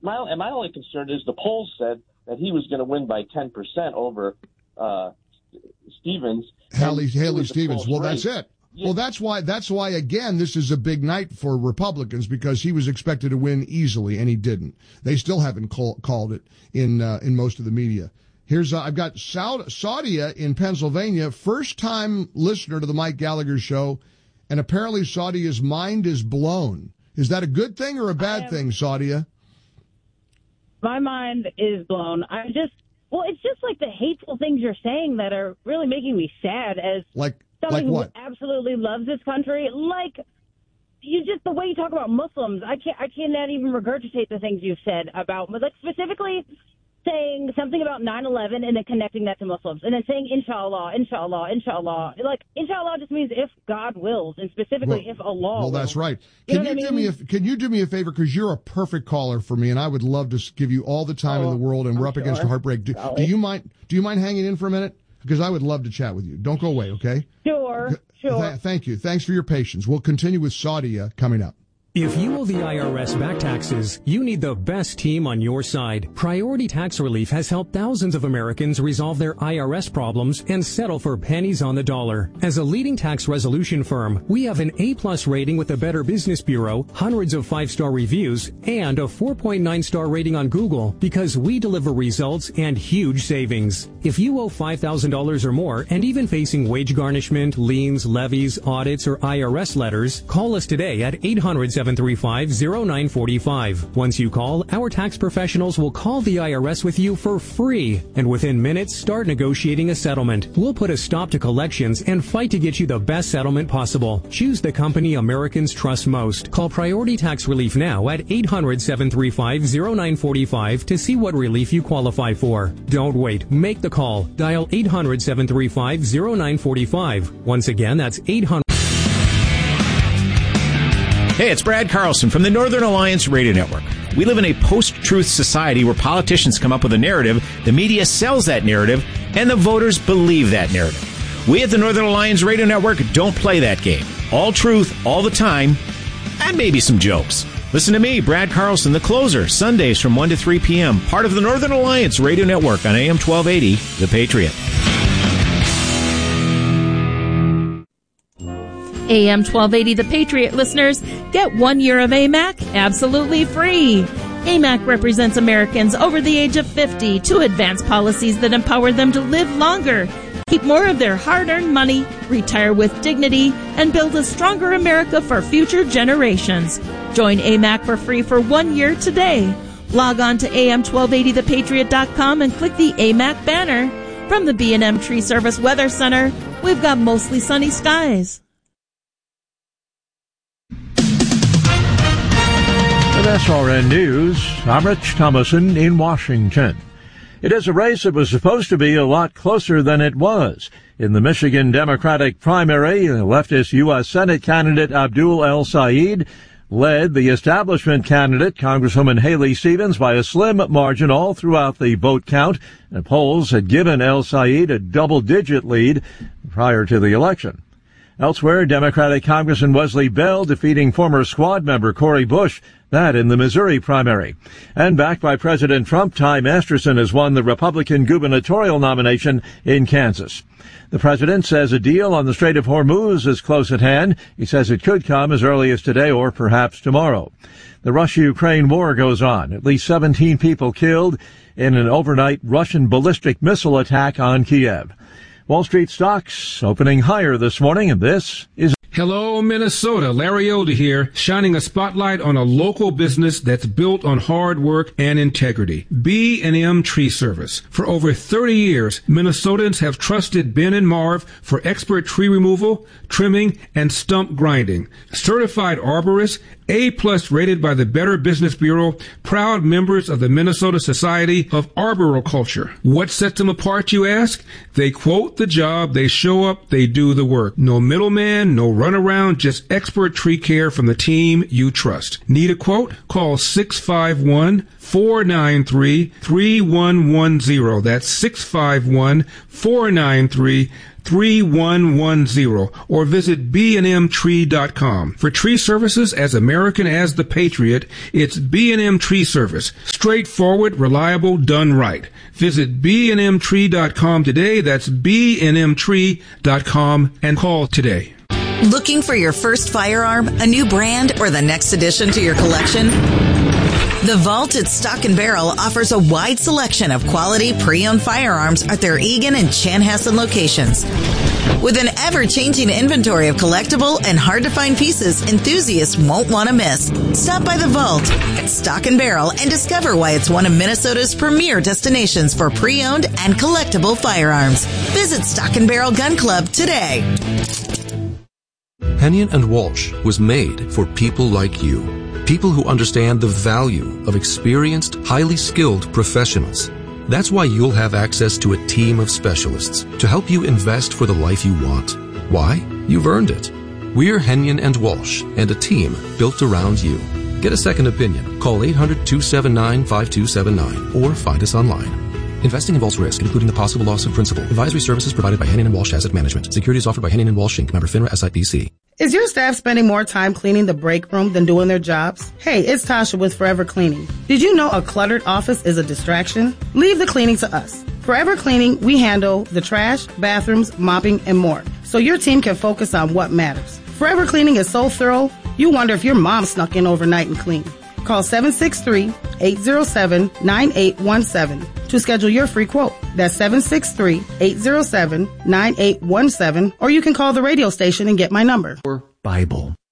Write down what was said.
my only concern is the polls said that he was going to win by 10% over Stevens. Haley Stevens. Well, that's it. Yeah. Well, that's why, again, this is a big night for Republicans, because he was expected to win easily, and he didn't. They still haven't called it in most of the media. Here's, I've got Saudia in Pennsylvania, first-time listener to the Mike Gallagher Show, and apparently Saudia's mind is blown. Is that a good thing or a bad thing, Saudia? My mind is blown. It's just like the hateful things you're saying that are really making me sad as somebody who absolutely loves this country. Like, the way you talk about Muslims, I cannot even regurgitate the things you've said about, like, specifically saying something about 9/11 and then connecting that to Muslims, and then saying inshallah, inshallah, inshallah. Like, inshallah just means if God wills, and specifically if Allah wills. That's right. Can you do me a favor, because you're a perfect caller for me, and I would love to give you all the time in the world, and we're up against a heartbreak. Do you mind hanging in for a minute? Because I would love to chat with you. Don't go away, okay? Sure. Thank you. Thanks for your patience. We'll continue with Saudia coming up. If you owe the IRS back taxes, you need the best team on your side. Priority Tax Relief has helped thousands of Americans resolve their IRS problems and settle for pennies on the dollar. As a leading tax resolution firm, we have an A+ rating with the Better Business Bureau, hundreds of 5-star reviews, and a 4.9-star rating on Google, because we deliver results and huge savings. If you owe $5,000 or more and even facing wage garnishment, liens, levies, audits, or IRS letters, call us today at 800-735-0945. Once you call, our tax professionals will call the IRS with you for free, and within minutes start negotiating a settlement. We'll put a stop to collections and fight to get you the best settlement possible. Choose the company Americans trust most. Call Priority Tax Relief now at 800-735-0945 to see what relief you qualify for. Don't wait. Make the call. Dial 800-735-0945. Once again, that's 800. Hey, it's Brad Carlson from the Northern Alliance Radio Network. We live in a post-truth society where politicians come up with a narrative, the media sells that narrative, and the voters believe that narrative. We at the Northern Alliance Radio Network don't play that game. All truth, all the time, and maybe some jokes. Listen to me, Brad Carlson, the closer, Sundays from 1 to 3 p.m., part of the Northern Alliance Radio Network on AM 1280, The Patriot. AM 1280 The Patriot listeners, get 1 year of AMAC absolutely free. AMAC represents Americans over the age of 50 to advance policies that empower them to live longer, keep more of their hard-earned money, retire with dignity, and build a stronger America for future generations. Join AMAC for free for 1 year today. Log on to am1280thepatriot.com and click the AMAC banner. From the B&M Tree Service Weather Center, we've got mostly sunny skies. With SRN News, I'm Rich Thomason in Washington. It is a race that was supposed to be a lot closer than it was. In the Michigan Democratic primary, leftist U.S. Senate candidate Abdul El-Sayed led the establishment candidate, Congresswoman Haley Stevens, by a slim margin all throughout the vote count. And polls had given El-Sayed a double-digit lead prior to the election. Elsewhere, Democratic Congressman Wesley Bell defeating former squad member Cori Bush, that in the Missouri primary. And backed by President Trump, Ty Masterson has won the Republican gubernatorial nomination in Kansas. The president says a deal on the Strait of Hormuz is close at hand. He says it could come as early as today or perhaps tomorrow. The Russia-Ukraine war goes on. At least 17 people killed in an overnight Russian ballistic missile attack on Kiev. Wall Street stocks opening higher this morning, and this is... Hello, Minnesota. Larry Elder here, shining a spotlight on a local business that's built on hard work and integrity. B&M Tree Service. For over 30 years, Minnesotans have trusted Ben and Marv for expert tree removal, trimming, and stump grinding. Certified arborists, A+ rated by the Better Business Bureau, proud members of the Minnesota Society of Arboriculture. What sets them apart, you ask? They quote the job, they show up, they do the work. No middleman, no runaround, just expert tree care from the team you trust. Need a quote? Call 651-493-3110. That's 651-493-3110. 3110 or visit bnmtree.com. For tree services as American as the Patriot, it's B&M Tree Service. Straightforward, reliable, done right. Visit bnmtree.com today. That's bnmtree.com and call today. Looking for your first firearm, a new brand, or the next addition to your collection? The Vault at Stock & Barrel offers a wide selection of quality pre-owned firearms at their Eagan and Chanhassen locations. With an ever-changing inventory of collectible and hard-to-find pieces enthusiasts won't want to miss. Stop by the Vault at Stock & Barrel and discover why it's one of Minnesota's premier destinations for pre-owned and collectible firearms. Visit Stock & Barrel Gun Club today. Hennion & Walsh was made for people like you. People who understand the value of experienced, highly skilled professionals. That's why you'll have access to a team of specialists to help you invest for the life you want. Why? You've earned it. We're Hennion & Walsh and a team built around you. Get a second opinion. Call 800-279-5279 or find us online. Investing involves risk, including the possible loss of principal. Advisory services provided by Hennion & Walsh Asset Management. Securities offered by Hennion & Walsh Inc. Member FINRA SIPC. Is your staff spending more time cleaning the break room than doing their jobs? Hey, it's Tasha with Forever Cleaning. Did you know a cluttered office is a distraction? Leave the cleaning to us. Forever Cleaning, we handle the trash, bathrooms, mopping, and more, so your team can focus on what matters. Forever Cleaning is so thorough, you wonder if your mom snuck in overnight and cleaned. Call 763-807-9817 to schedule your free quote. That's 763-807-9817, or you can call the radio station and get my number. Bible.